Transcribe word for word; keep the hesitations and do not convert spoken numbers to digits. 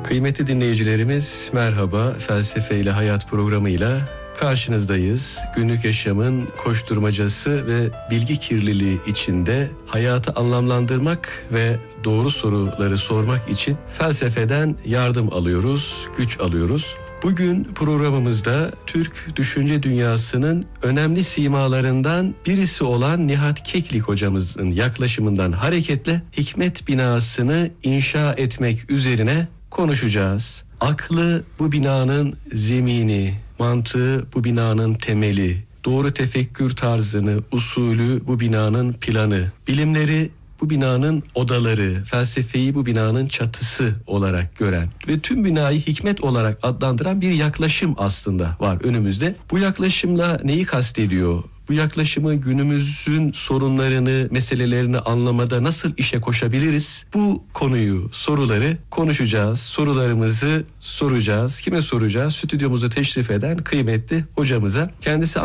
Kıymetli dinleyicilerimiz, merhaba. Felsefe ile Hayat programıyla karşınızdayız. Günlük yaşamın koşturmacası ve bilgi kirliliği içinde hayatı anlamlandırmak ve doğru soruları sormak için felsefeden yardım alıyoruz, güç alıyoruz. Bugün programımızda Türk düşünce dünyasının önemli simalarından birisi olan Nihat Keklik hocamızın yaklaşımından hareketle hikmet binasını inşa etmek üzerine konuşacağız. Aklı bu binanın zemini, mantığı bu binanın temeli, doğru tefekkür tarzını, usulü bu binanın planı, bilimleri bu binanın odaları, felsefeyi bu binanın çatısı olarak gören ve tüm binayı hikmet olarak adlandıran bir yaklaşım aslında var önümüzde. Bu yaklaşımla neyi kastediyor? Bu yaklaşımı günümüzün sorunlarını, meselelerini anlamada nasıl işe koşabiliriz? Bu konuyu, soruları konuşacağız. Sorularımızı soracağız. Kime soracağız? Stüdyomuzu teşrif eden kıymetli hocamıza. Kendisi